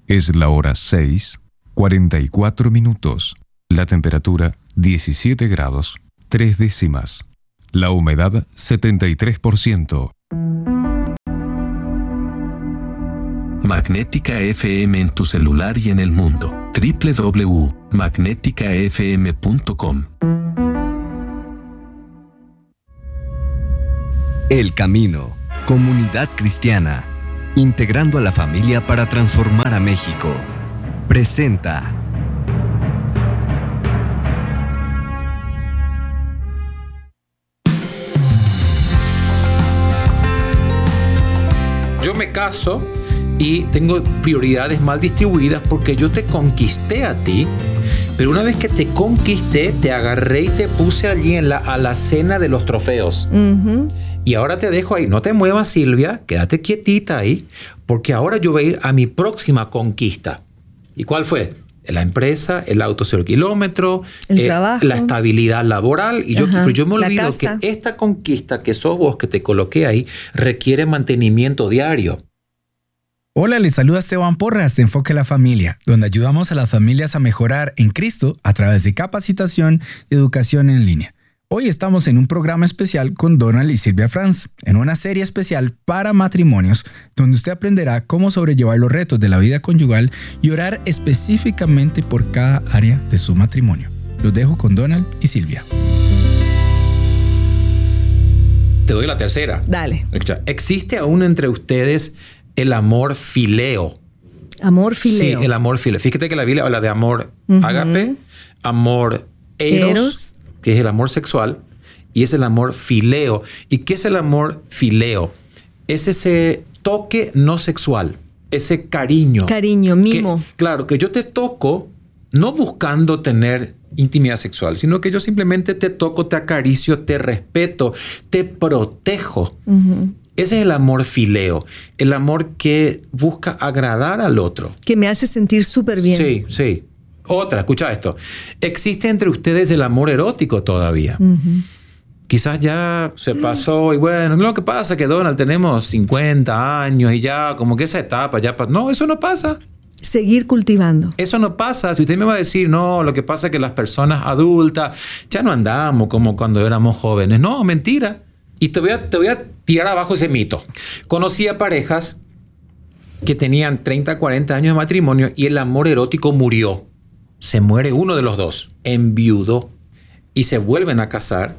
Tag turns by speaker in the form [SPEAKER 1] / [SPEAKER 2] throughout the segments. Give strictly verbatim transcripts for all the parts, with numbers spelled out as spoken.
[SPEAKER 1] Es la hora seis, cuarenta y cuatro minutos. La temperatura diecisiete grados, tres décimas. La humedad setenta y tres por ciento.
[SPEAKER 2] Magnética F M en tu celular y en el mundo. doble u doble u doble u punto magnética f m punto com.
[SPEAKER 3] El Camino, comunidad cristiana, integrando a la familia para transformar a México. Presenta.
[SPEAKER 4] Yo me caso y tengo prioridades mal distribuidas porque yo te conquisté a ti, pero una vez que te conquisté, te agarré y te puse allí en la alacena de los trofeos. Uh-huh. Y ahora te dejo ahí. No te muevas, Silvia, quédate quietita ahí, porque ahora yo voy a ir a mi próxima conquista. ¿Y cuál fue? La empresa, el auto cero kilómetro,
[SPEAKER 5] el
[SPEAKER 4] eh,
[SPEAKER 5] trabajo,
[SPEAKER 4] la estabilidad laboral. Y yo, pero yo me olvido que esta conquista que sos vos, que te coloqué ahí, requiere mantenimiento diario.
[SPEAKER 6] Hola, les saluda Esteban Porras de Enfoque a la Familia, donde ayudamos a las familias a mejorar en Cristo a través de capacitación y educación en línea. Hoy estamos en un programa especial con Donald y Silvia Franz, en una serie especial para matrimonios, donde usted aprenderá cómo sobrellevar los retos de la vida conyugal y orar específicamente por cada área de su matrimonio. Los dejo con Donald y Silvia.
[SPEAKER 4] Te doy la tercera.
[SPEAKER 5] Dale.
[SPEAKER 4] ¿Existe aún entre ustedes el amor fileo?
[SPEAKER 5] Amor fileo.
[SPEAKER 4] Sí, el amor fileo. Fíjate que la Biblia habla de amor uh-huh. ágape, amor eros, eros, que es el amor sexual, y es el amor fileo. ¿Y qué es el amor fileo? Es ese toque no sexual, ese cariño.
[SPEAKER 5] Cariño, mimo.
[SPEAKER 4] Que, claro, que yo te toco no buscando tener intimidad sexual, sino que yo simplemente te toco, te acaricio, te respeto, te protejo. Uh-huh. Ese es el amor fileo, el amor que busca agradar al otro.
[SPEAKER 5] Que me hace sentir súper bien.
[SPEAKER 4] Sí, sí. Otra, escucha esto. ¿Existe entre ustedes el amor erótico todavía? Uh-huh. Quizás ya se pasó y bueno, lo que pasa es que, Donald, tenemos cincuenta años y ya como que esa etapa ya pasó. No, eso no pasa.
[SPEAKER 5] Seguir cultivando.
[SPEAKER 4] Eso no pasa. Si usted me va a decir, no, lo que pasa es que las personas adultas ya no andamos como cuando éramos jóvenes. No, mentira. Y te voy, a, te voy a tirar abajo ese mito. Conocí a parejas que tenían treinta, cuarenta años de matrimonio y el amor erótico murió. Se muere uno de los dos, enviudó, y se vuelven a casar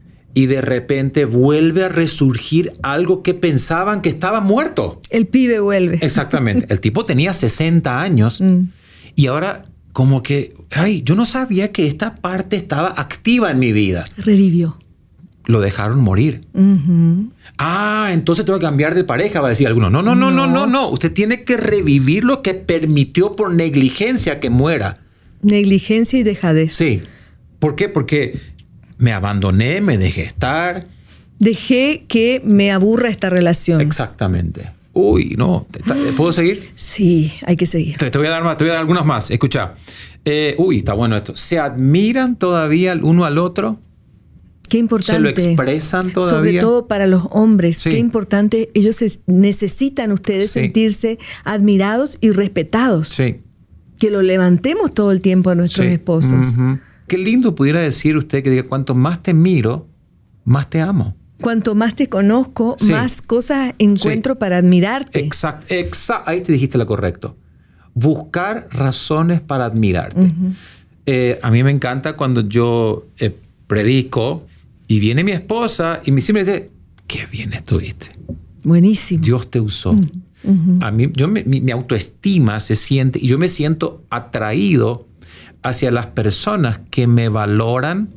[SPEAKER 4] y de repente vuelve a resurgir algo que pensaban que estaba muerto.
[SPEAKER 5] El pibe vuelve.
[SPEAKER 4] Exactamente. El tipo tenía sesenta años mm. y ahora como que, ay, yo no sabía que esta parte estaba activa en mi vida.
[SPEAKER 5] Revivió.
[SPEAKER 4] Lo dejaron morir. Uh-huh. Ah, entonces tengo que cambiar de pareja, va a decir alguno. No, no, no, no, no, no. Usted tiene que revivir lo que permitió por negligencia que muera.
[SPEAKER 5] Negligencia y dejadez.
[SPEAKER 4] Sí. ¿Por qué? Porque me abandoné, me dejé estar.
[SPEAKER 5] Dejé que me aburra esta relación.
[SPEAKER 4] Exactamente. Uy, no. ¿Puedo seguir?
[SPEAKER 5] Sí, hay que seguir.
[SPEAKER 4] Te, te voy a dar más, te voy a dar algunos más. Escucha. Eh, uy, está bueno esto. ¿Se admiran todavía el uno al otro?
[SPEAKER 5] Qué importante.
[SPEAKER 4] ¿Se lo expresan todavía?
[SPEAKER 5] Sobre todo para los hombres.
[SPEAKER 4] Sí.
[SPEAKER 5] Qué importante. Ellos se, necesitan ustedes sí. sentirse admirados y respetados.
[SPEAKER 4] Sí.
[SPEAKER 5] Que lo levantemos todo el tiempo a nuestros sí. esposos.
[SPEAKER 4] Uh-huh. Qué lindo pudiera decir usted que diga, cuanto más te miro, más te amo.
[SPEAKER 5] Cuanto más te conozco, sí. más cosas encuentro sí. para admirarte.
[SPEAKER 4] Exacto. Exact, ahí te dijiste lo correcto. Buscar razones para admirarte. Uh-huh. Eh, a mí me encanta cuando yo eh, predico y viene mi esposa y me siempre dice, qué bien estuviste.
[SPEAKER 5] Buenísimo.
[SPEAKER 4] Dios te usó. Uh-huh. Uh-huh. A mí, yo me, mi, mi autoestima se siente, y yo me siento atraído hacia las personas que me valoran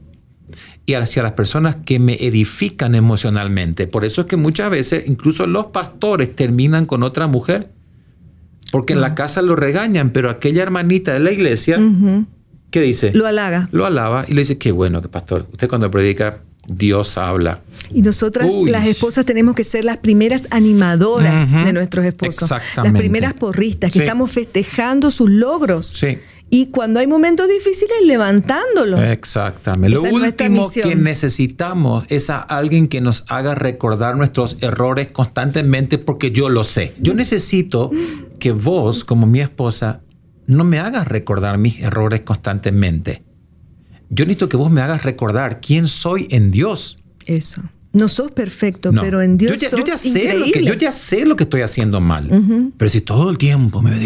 [SPEAKER 4] y hacia las personas que me edifican emocionalmente. Por eso es que muchas veces, incluso los pastores terminan con otra mujer, porque uh-huh. en la casa lo regañan, pero aquella hermanita de la iglesia, uh-huh. ¿qué dice?
[SPEAKER 5] Lo halaga.
[SPEAKER 4] Lo alaba y le dice, qué bueno, que pastor, usted cuando predica, Dios habla.
[SPEAKER 5] Y nosotras, Uy. las esposas, tenemos que ser las primeras animadoras uh-huh. de nuestros esposos.
[SPEAKER 4] Exactamente.
[SPEAKER 5] Las primeras porristas, que
[SPEAKER 4] sí.
[SPEAKER 5] estamos festejando sus logros.
[SPEAKER 4] Sí.
[SPEAKER 5] Y cuando hay momentos difíciles, levantándolos.
[SPEAKER 4] Exactamente. Esa Lo último que necesitamos es a alguien que nos haga recordar nuestros errores constantemente, porque yo lo sé. Yo necesito que vos, como mi esposa, no me hagas recordar mis errores constantemente. Yo necesito que vos me hagas recordar quién soy en Dios.
[SPEAKER 5] Eso. No sos perfecto,
[SPEAKER 4] No.
[SPEAKER 5] pero en Dios
[SPEAKER 4] yo ya,
[SPEAKER 5] sos
[SPEAKER 4] yo ya sé
[SPEAKER 5] increíble.
[SPEAKER 4] lo que, yo ya sé lo que estoy haciendo mal.
[SPEAKER 5] Ujú.
[SPEAKER 4] Pero si todo el tiempo me,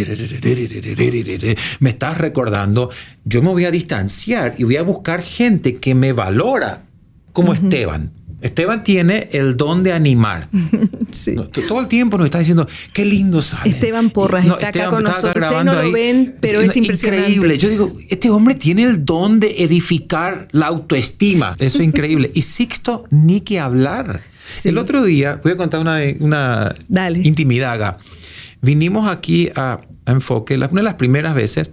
[SPEAKER 4] me estás recordando, yo me voy a distanciar y voy a buscar gente que me valora, como uh-huh. Esteban. Esteban tiene el don de animar.
[SPEAKER 5] Sí.
[SPEAKER 4] No, todo el tiempo nos está diciendo, qué lindo sale.
[SPEAKER 5] Esteban Porras
[SPEAKER 4] no,
[SPEAKER 5] está
[SPEAKER 4] Esteban
[SPEAKER 5] acá con
[SPEAKER 4] está
[SPEAKER 5] nosotros. Ustedes
[SPEAKER 4] grabando
[SPEAKER 5] no lo
[SPEAKER 4] ahí.
[SPEAKER 5] ven, pero
[SPEAKER 4] No,
[SPEAKER 5] es impresionante.
[SPEAKER 4] Increíble. Yo digo, este hombre tiene el don de edificar la autoestima. Eso es increíble. Y Sixto, ni que hablar. Sí. El otro día, voy a contar una, una intimidad acá. Vinimos aquí a, a Enfoque, una de las primeras veces,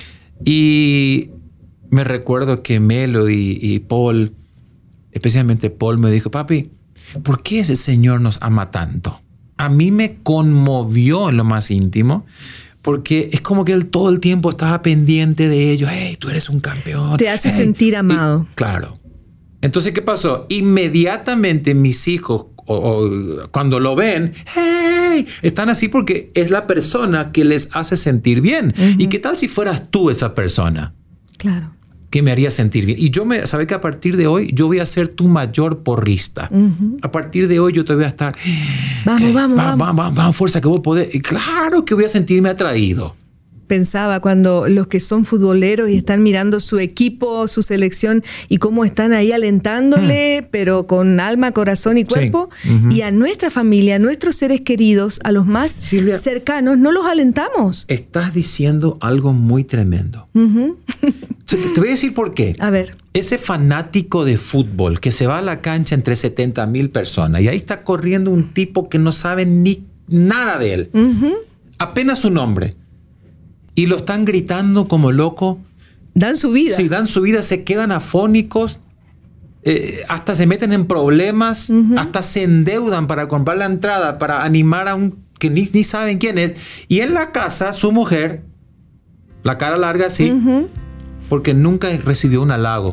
[SPEAKER 4] y me recuerdo que Melody y Paul, especialmente Paul, me dijo, papi, ¿por qué ese Señor nos ama tanto? A mí me conmovió en lo más íntimo, porque es como que él todo el tiempo estaba pendiente de ellos. Hey, tú eres un campeón.
[SPEAKER 5] Te hace
[SPEAKER 4] hey.
[SPEAKER 5] sentir amado.
[SPEAKER 4] Y, claro. Entonces, ¿qué pasó? Inmediatamente mis hijos, o, o, cuando lo ven, hey, están así porque es la persona que les hace sentir bien. Uh-huh. ¿Y qué tal si fueras tú esa persona?
[SPEAKER 5] Claro.
[SPEAKER 4] Que me haría sentir bien. Y yo me, ¿sabes que a partir de hoy yo voy a ser tu mayor porrista? Uh-huh. A partir de hoy yo te voy a estar...
[SPEAKER 5] Vamos, vamos,
[SPEAKER 4] va, vamos. Vamos, vamos, fuerza, que vos podés. Y claro que voy a sentirme atraído.
[SPEAKER 5] Pensaba cuando los que son futboleros y están mirando su equipo, su selección y cómo están ahí alentándole, mm. pero con alma, corazón y cuerpo. Sí. Uh-huh. Y a nuestra familia, a nuestros seres queridos, a los más Silvia, cercanos, no los alentamos.
[SPEAKER 4] Estás diciendo algo muy tremendo. Uh-huh. te, te voy a decir por qué.
[SPEAKER 5] A ver.
[SPEAKER 4] Ese fanático de fútbol que se va a la cancha entre setenta mil personas y ahí está corriendo un tipo que no sabe ni nada de él. Uh-huh. Apenas su nombre. Y lo están gritando como loco.
[SPEAKER 5] Dan su vida.
[SPEAKER 4] Sí, dan su vida, se quedan afónicos, eh, hasta se meten en problemas, uh-huh. hasta se endeudan para comprar la entrada, para animar a un que ni, ni saben quién es. Y en la casa, su mujer, la cara larga así, uh-huh. porque nunca recibió un halago.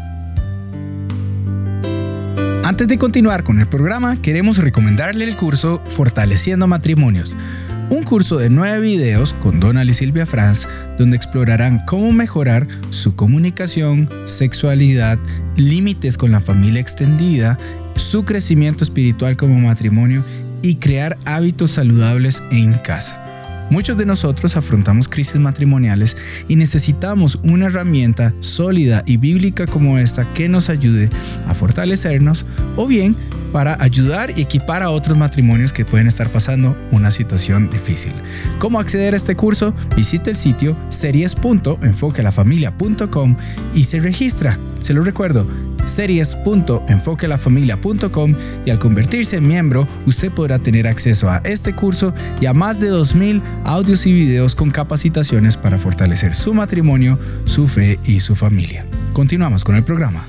[SPEAKER 6] Antes de continuar con el programa, queremos recomendarle el curso Fortaleciendo Matrimonios. Un curso de nueve videos con Donald y Silvia Franz, donde explorarán cómo mejorar su comunicación, sexualidad, límites con la familia extendida, su crecimiento espiritual como matrimonio y crear hábitos saludables en casa. Muchos de nosotros afrontamos crisis matrimoniales y necesitamos una herramienta sólida y bíblica como esta que nos ayude a fortalecernos o bien para ayudar y equipar a otros matrimonios que pueden estar pasando una situación difícil. ¿Cómo acceder a este curso? Visite el sitio series punto enfoque a la familia punto com y se registra. Se lo recuerdo, series punto enfoque a la familia punto com, y al convertirse en miembro, usted podrá tener acceso a este curso y a más de dos mil audios y videos con capacitaciones para fortalecer su matrimonio, su fe y su familia. Continuamos con el programa.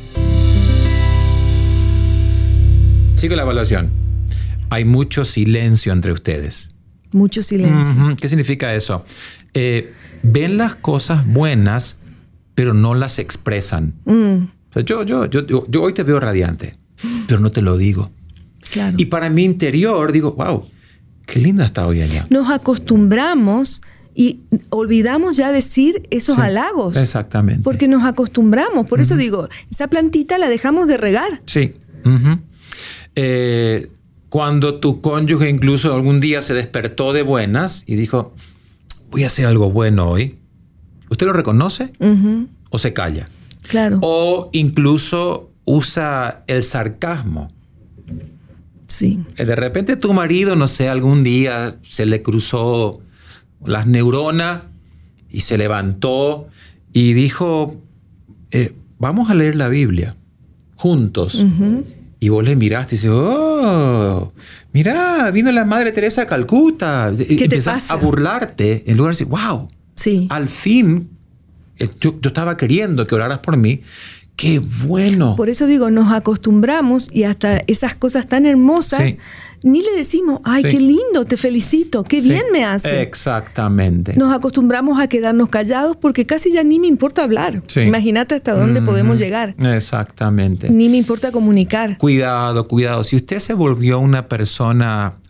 [SPEAKER 4] Sigue la evaluación. Hay mucho silencio entre ustedes.
[SPEAKER 5] Mucho silencio.
[SPEAKER 4] Uh-huh. ¿Qué significa eso? Eh, ven las cosas buenas, pero no las expresan. Mm. O sea, yo, yo, yo, yo, yo hoy te veo radiante, pero no te lo digo.
[SPEAKER 5] Claro.
[SPEAKER 4] Y para mi interior digo, wow, qué linda está hoy allá.
[SPEAKER 5] Nos acostumbramos y olvidamos ya decir esos
[SPEAKER 4] sí,
[SPEAKER 5] halagos.
[SPEAKER 4] Exactamente.
[SPEAKER 5] Porque nos acostumbramos. Por uh-huh. eso digo, esa plantita la dejamos de regar.
[SPEAKER 4] Sí. Uh-huh. Eh, cuando tu cónyuge incluso algún día se despertó de buenas y dijo, voy a hacer algo bueno hoy, ¿usted lo reconoce? Uh-huh. ¿O se calla?
[SPEAKER 5] Claro.
[SPEAKER 4] O incluso usa el sarcasmo.
[SPEAKER 5] Sí.
[SPEAKER 4] De repente tu marido, no sé, algún día se le cruzó las neuronas y se levantó y dijo, eh, vamos a leer la Biblia juntos. Uh-huh. Y vos le miraste y dices, oh, mirá, vino la Madre Teresa de Calcuta.
[SPEAKER 5] ¿Qué te
[SPEAKER 4] Empiezas
[SPEAKER 5] pasa?
[SPEAKER 4] a burlarte en lugar de decir, wow,
[SPEAKER 5] sí.
[SPEAKER 4] al fin, yo, yo estaba queriendo que oraras por mí. ¡Qué bueno!
[SPEAKER 5] Por eso digo, nos acostumbramos y hasta esas cosas tan hermosas, sí. ni le decimos, ay, sí. qué lindo, te felicito, qué sí. bien me hace.
[SPEAKER 4] Exactamente.
[SPEAKER 5] Nos acostumbramos a quedarnos callados porque casi ya ni me importa hablar. Sí. Imagínate hasta dónde mm-hmm. podemos llegar.
[SPEAKER 4] Exactamente.
[SPEAKER 5] Ni me importa comunicar.
[SPEAKER 4] Cuidado, cuidado. Si usted se volvió una persona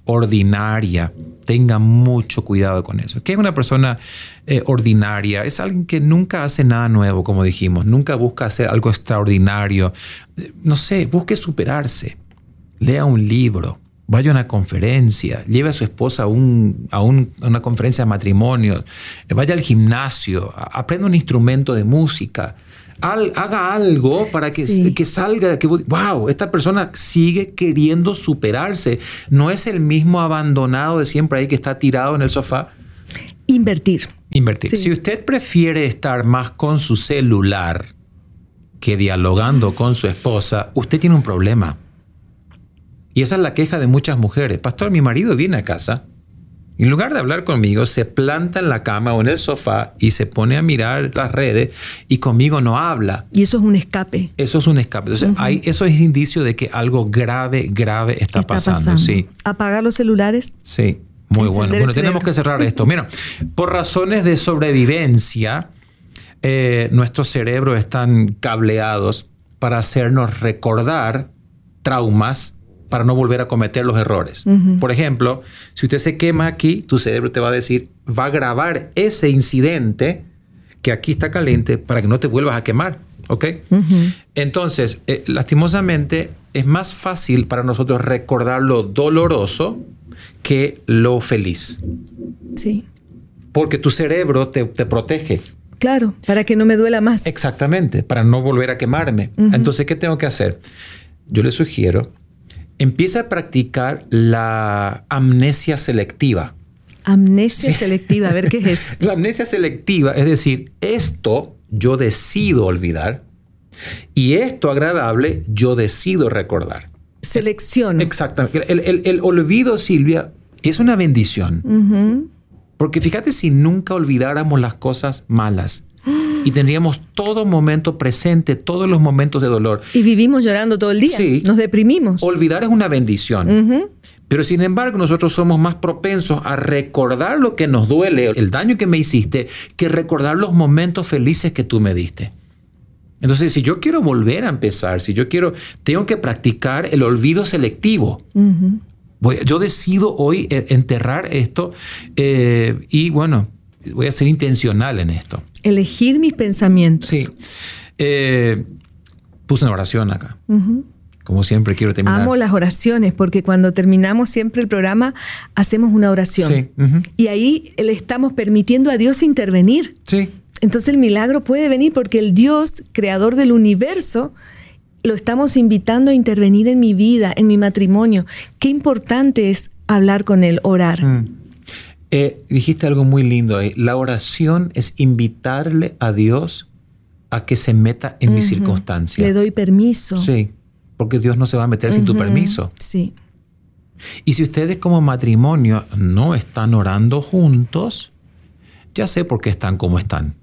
[SPEAKER 4] ordinaria. Tenga mucho cuidado con eso. ¿Qué es una persona eh, ordinaria? Es alguien que nunca hace nada nuevo, como dijimos. Nunca busca hacer algo extraordinario. No sé, busque superarse. Lea un libro. Vaya a una conferencia. Lleve a su esposa a, un, a, un, a una conferencia de matrimonio. Vaya al gimnasio. Aprenda un instrumento de música. Al, haga algo para que, sí. que salga, que wow, esta persona sigue queriendo superarse. No es el mismo abandonado de siempre ahí que está tirado en el sofá.
[SPEAKER 5] Invertir.
[SPEAKER 4] Invertir. Sí. Si usted prefiere estar más con su celular que dialogando con su esposa, usted tiene un problema. Y esa es la queja de muchas mujeres. Pastor, mi marido viene a casa y en lugar de hablar conmigo, se planta en la cama o en el sofá y se pone a mirar las redes y conmigo no habla.
[SPEAKER 5] Y eso es un escape.
[SPEAKER 4] Eso es un escape. Entonces, uh-huh. hay, eso es indicio de que algo grave, grave está, está pasando. pasando. Sí.
[SPEAKER 5] ¿Apagar los celulares?
[SPEAKER 4] Sí, muy bueno. Bueno, tenemos que cerrar esto. Mira, por razones de sobrevivencia, eh, nuestros cerebros están cableados para hacernos recordar traumas para no volver a cometer los errores. Uh-huh. Por ejemplo, si usted se quema aquí, tu cerebro te va a decir, va a grabar ese incidente que aquí está caliente para que no te vuelvas a quemar. ¿Ok? Uh-huh. Entonces, eh, lastimosamente, es más fácil para nosotros recordar lo doloroso que lo feliz.
[SPEAKER 5] Sí.
[SPEAKER 4] Porque tu cerebro te, te protege.
[SPEAKER 5] Claro, para que no me duela más.
[SPEAKER 4] Exactamente, para no volver a quemarme. Uh-huh. Entonces, ¿qué tengo que hacer? Yo le sugiero, empieza a practicar la amnesia selectiva.
[SPEAKER 5] Amnesia
[SPEAKER 4] sí.
[SPEAKER 5] selectiva, a ver qué es eso.
[SPEAKER 4] La amnesia selectiva es decir, esto yo decido olvidar y esto agradable yo decido recordar.
[SPEAKER 5] Selección.
[SPEAKER 4] Exactamente. El, el, el olvido, Silvia, es una bendición. Uh-huh. Porque fíjate si nunca olvidáramos las cosas malas. Y tendríamos todo momento presente, todos los momentos de dolor.
[SPEAKER 5] Y vivimos llorando todo el día.
[SPEAKER 4] Sí.
[SPEAKER 5] Nos deprimimos.
[SPEAKER 4] Olvidar es una bendición. Uh-huh. Pero sin embargo, nosotros somos más propensos a recordar lo que nos duele, el daño que me hiciste, que recordar los momentos felices que tú me diste. Entonces, si yo quiero volver a empezar, si yo quiero, tengo que practicar el olvido selectivo. Uh-huh. Voy, yo decido hoy enterrar esto eh, y bueno, voy a ser intencional en esto.
[SPEAKER 5] Elegir mis pensamientos.
[SPEAKER 4] Sí. Eh, puse una oración acá. Uh-huh. Como siempre quiero terminar.
[SPEAKER 5] Amo las oraciones porque cuando terminamos siempre el programa hacemos una oración.
[SPEAKER 4] Sí. Uh-huh.
[SPEAKER 5] Y ahí le estamos permitiendo a Dios intervenir.
[SPEAKER 4] Sí.
[SPEAKER 5] Entonces el milagro puede venir porque el Dios, creador del universo, lo estamos invitando a intervenir en mi vida, en mi matrimonio. Qué importante es hablar con Él, orar.
[SPEAKER 4] Mm. Eh, dijiste algo muy lindo ahí. La oración es invitarle a Dios a que se meta en uh-huh. mis circunstancias.
[SPEAKER 5] Le doy permiso.
[SPEAKER 4] Sí, porque Dios no se va a meter uh-huh. sin tu permiso.
[SPEAKER 5] Sí.
[SPEAKER 4] Y si ustedes como matrimonio no están orando juntos, ya sé por qué están como están.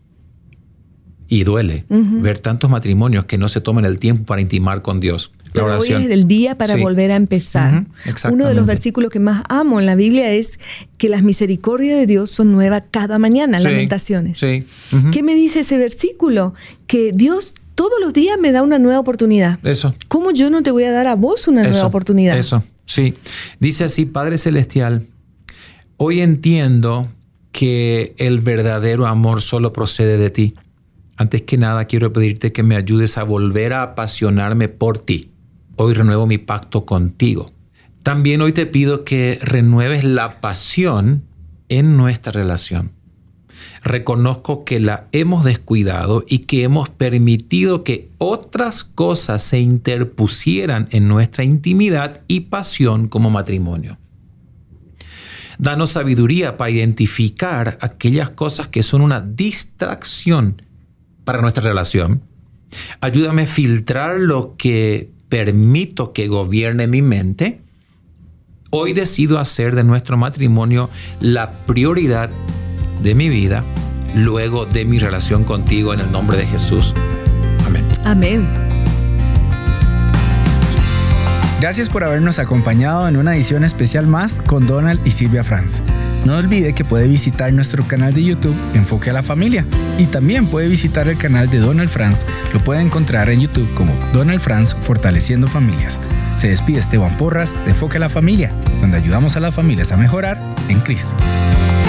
[SPEAKER 4] Y duele uh-huh. ver tantos matrimonios que no se toman el tiempo para intimar con Dios. La
[SPEAKER 5] Pero
[SPEAKER 4] oración.
[SPEAKER 5] hoy es el día para sí. volver a empezar.
[SPEAKER 4] Uh-huh.
[SPEAKER 5] Uno de los versículos que más amo en la Biblia es que las misericordias de Dios son nuevas cada mañana, sí. Lamentaciones.
[SPEAKER 4] Sí. Uh-huh.
[SPEAKER 5] ¿Qué me dice ese versículo? Que Dios todos los días me da una nueva oportunidad.
[SPEAKER 4] Eso.
[SPEAKER 5] ¿Cómo yo no te voy a dar a vos una
[SPEAKER 4] Eso.
[SPEAKER 5] nueva oportunidad?
[SPEAKER 4] Eso, sí. Dice así, Padre Celestial, hoy entiendo que el verdadero amor solo procede de ti. Antes que nada, quiero pedirte que me ayudes a volver a apasionarme por ti. Hoy renuevo mi pacto contigo. También hoy te pido que renueves la pasión en nuestra relación. Reconozco que la hemos descuidado y que hemos permitido que otras cosas se interpusieran en nuestra intimidad y pasión como matrimonio. Danos sabiduría para identificar aquellas cosas que son una distracción para nuestra relación. Ayúdame a filtrar lo que permito que gobierne mi mente. Hoy decido hacer de nuestro matrimonio la prioridad de mi vida, luego de mi relación contigo, en el nombre de Jesús. Amén.
[SPEAKER 5] Amén.
[SPEAKER 6] Gracias por habernos acompañado en una edición especial más con Donald y Silvia Franz. No olvide que puede visitar nuestro canal de YouTube Enfoque a la Familia y también puede visitar el canal de Donald Franz. Lo puede encontrar en YouTube como Donald Franz Fortaleciendo Familias. Se despide Esteban Porras de Enfoque a la Familia, donde ayudamos a las familias a mejorar en Cristo.